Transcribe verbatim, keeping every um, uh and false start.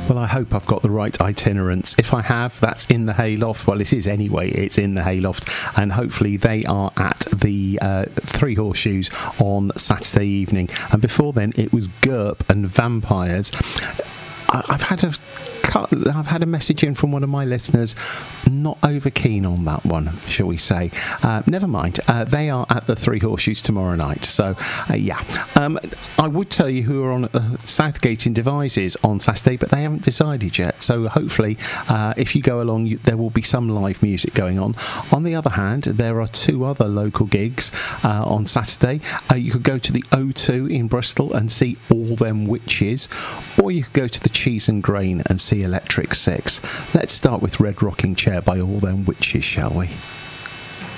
Well, I hope I've got the right itinerants. If I have, that's in the Hayloft. Well, it is anyway. It's in the Hayloft, and hopefully they are at the uh, Three Horseshoes on Saturday evening. And before then, it was GURP and Vampires. I- I've had a I've had a message in from one of my listeners, not over keen on that one, shall we say. Uh, never mind. Uh, they are at the Three Horseshoes tomorrow night. So, uh, yeah. Um, I would tell you who are on uh, Southgate in Devizes on Saturday, but they haven't decided yet. So, hopefully, uh, if you go along, you, there will be some live music going on. On the other hand, there are two other local gigs uh, on Saturday. Uh, you could go to the O two in Bristol and see All Them Witches, or you could go to the Cheese and Grain and see Electric Six. Let's start with Red Rocking Chair by All Them Witches, shall we?